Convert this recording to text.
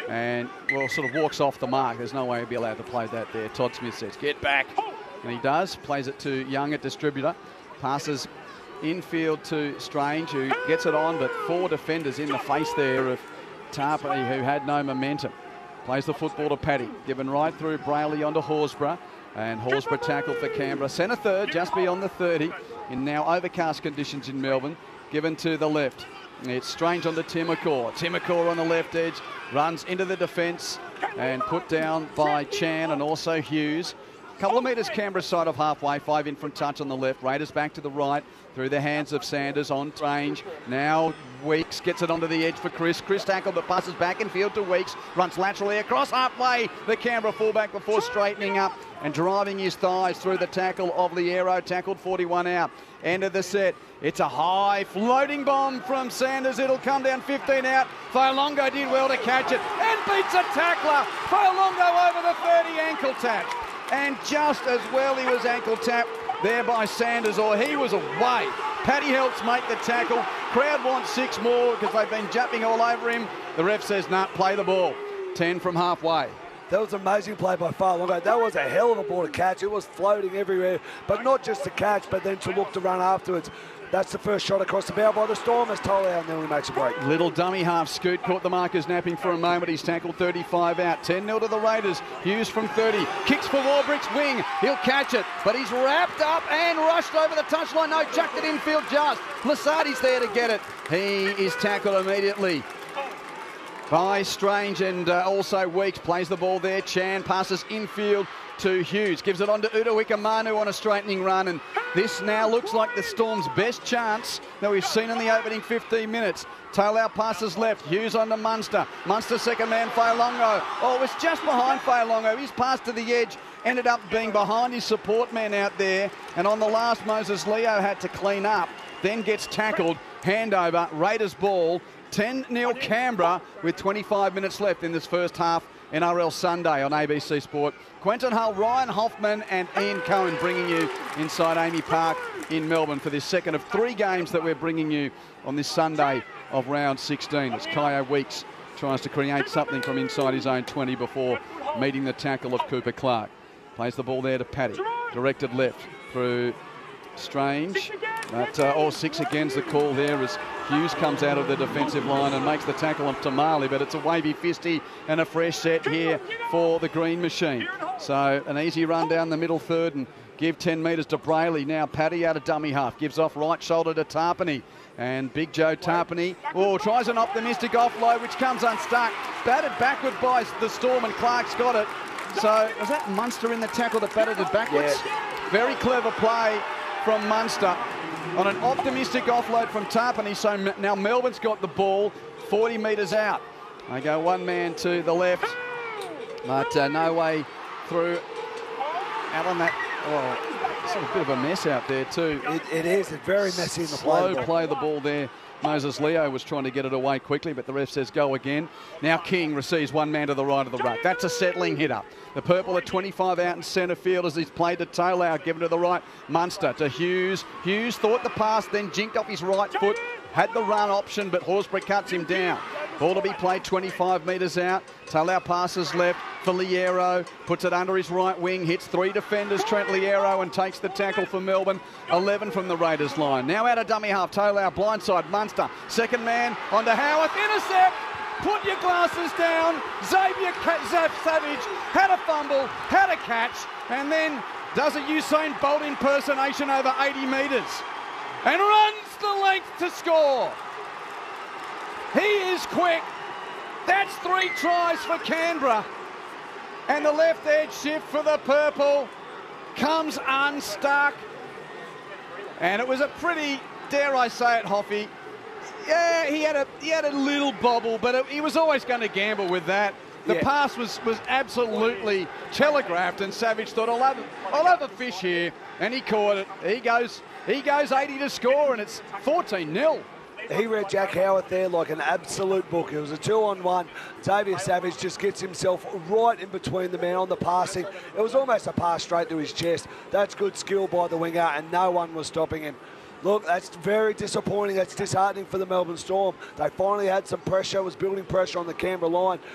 and, well, sort of walks off the mark. There's no way he'd be allowed to play that there. Todd Smith says, get back. And he does. Plays it to Young at distributor. Passes infield to Strange, who gets it on, but 4 defenders in the face there of Tarpany, who had no momentum. Plays the football to Paddy. Given right through Brayley onto Horsburgh. And Horsburgh tackled for Canberra. Centre third, just beyond the 30, in now overcast conditions in Melbourne. Given to the left. It's Strange onto Timokor. Timokor on the left edge, runs into the defence and put down by Chan and also Hughes. Couple of metres Canberra side of halfway, 5 in from touch on the left. Raiders back to the right through the hands of Sanders on Strange. Now Weeks gets it onto the edge for Chris. Chris tackled but passes back in field to Weeks. Runs laterally across halfway. The Canberra fullback before straightening up and driving his thighs through the tackle of Liero. Tackled 41 out. End of the set. It's a high floating bomb from Sanders. It'll come down 15 out. Failongo did well to catch it and beats a tackler. Failongo over the 30 ankle tap. And just as well he was ankle tapped there by Sanders, or he was away. Paddy helps make the tackle. Crowd wants 6 more because they've been jumping all over him. The ref says, nah, play the ball. 10 from halfway. That was an amazing play by Failongo. That was a hell of a ball to catch. It was floating everywhere, but not just to catch, but then to look to run afterwards. That's the first shot across the bow by the Storm as Tolau nearly makes a break. Little dummy half scoot, caught the markers napping for a moment. He's tackled 35 out. 10-0 to the Raiders. Hughes from 30. Kicks for Warbrick's wing. He'll catch it, but he's wrapped up and rushed over the touchline. No, chucked it infield just. Lasardi's there to get it. He is tackled immediately by Strange and also Weeks. Plays the ball there. Chan passes infield to Hughes. Gives it on to Udawika Manu on a straightening run. And this now looks like the Storm's best chance that we've seen in the opening 15 minutes. Tolau passes left. Hughes on to Munster. Munster second man, Failongo. Oh, it was just behind Failongo. His pass to the edge ended up being behind his support man out there. And on the last, Moses Leo had to clean up. Then gets tackled. Handover. Raiders ball. 10-0 Canberra with 25 minutes left in this first half. NRL Sunday on ABC Sport. Quentin Hull, Ryan Hoffman and Ian Cohen bringing you inside Amy Park in Melbourne for this second of 3 games that we're bringing you on this Sunday of round 16 as Kyo Weeks tries to create something from inside his own 20 before meeting the tackle of Cooper Clark. Plays the ball there to Paddy. Directed left through Strange. But all 6 against the call there as Hughes comes out of the defensive line and makes the tackle of Tamale, but it's a wavy fisty and a fresh set here for the Green Machine. So an easy run down the middle third and give 10 metres to Brayley. Now Paddy out of dummy half, gives off right shoulder to Tarpany. And Big Joe Tarpany, tries an optimistic offload which comes unstuck. Batted backward by the Storm and Clark's got it. So was that Munster in the tackle that batted it backwards? Yeah. Very clever play from Munster on an optimistic offload from Tarpany. So now Melbourne's got the ball 40 metres out. They go one man to the left, but no way through. Out on that, it's a bit of a mess out there too. It is, it's very messy in the play. Slow play the ball there. Moses Leo was trying to get it away quickly, but the ref says go again. Now King receives one man to the right of the ruck. That's a settling hitter. The purple at 25 out in centre field as he's played to Tolau, given to the right. Munster to Hughes. Hughes thought the pass, then jinked off his right foot. Had the run option, but Horsburgh cuts him down. Ball to be played 25 metres out. Tolau passes left for Liero. Puts it under his right wing. Hits 3 defenders, Trent Liero, and takes the tackle for Melbourne. 11 from the Raiders line. Now out of dummy half. Tolau blindside. Munster. Second man onto Howarth. Intercept. Put your glasses down. Xavier Savage had a fumble, had a catch, and then does a Usain Bolt impersonation over 80 metres and runs the length to score. He is quick. That's 3 tries for Canberra. And the left edge shift for the purple comes unstuck. And it was a pretty, dare I say it, Hoffy. Yeah, he had a little bobble, but he was always going to gamble with that. The pass was absolutely telegraphed, and Savage thought, I'll have a fish here, and he caught it. He goes 80 to score, and it's 14-0. He read Jack Howarth there like an absolute book. It was a 2-on-1. Xavier Savage just gets himself right in between the man on the passing. It was almost a pass straight to his chest. That's good skill by the winger, and no one was stopping him. Look, that's very disappointing. That's disheartening for the Melbourne Storm. They finally had some pressure, was building pressure on the Canberra line.